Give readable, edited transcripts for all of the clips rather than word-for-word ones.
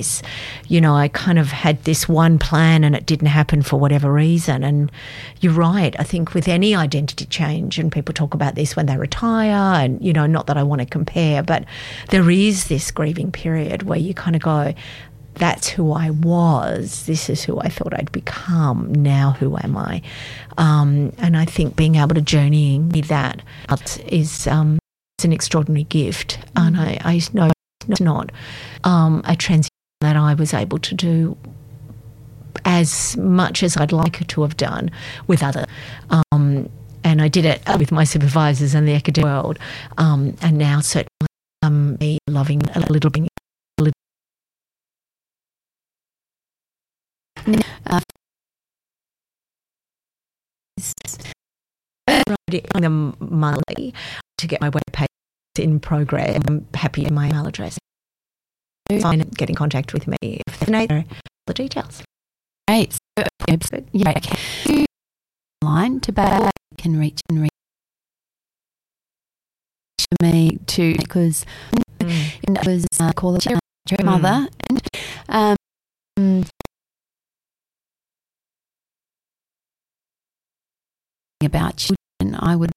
I kind of had this one plan and it didn't happen for whatever reason. And you're right. I think with any identity change, and people talk about this when they retire, and, not that I want to compare, but there is this grieving period where you kind of go, that's who I was. This is who I thought I'd become. Now who am I? And I think being able to journey with that is an extraordinary gift. And I know it's not a transition that I was able to do as much as I'd like to have done with other. And I did it with my supervisors in the academic world. And now certainly me loving a little bit. The monthly to get my web page in progress. I'm happy in my email address. Get in contact with me if they know the details. Great. Yeah, okay. Line to back can reach me too, because it was called a mother and about children, I would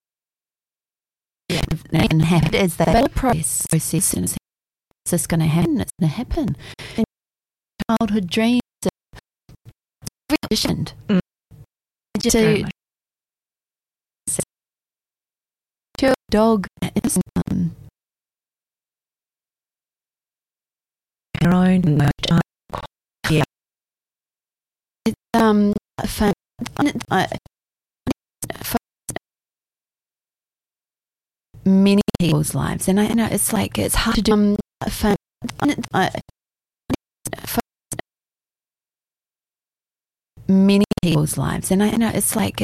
and have as that better process and it's just going to happen. It's going to happen. And childhood dreams are visioned. Just to dog your own yeah. It's fun. Many people's lives, and I know it's like it's hard to do fun. Many people's lives, and I know it's like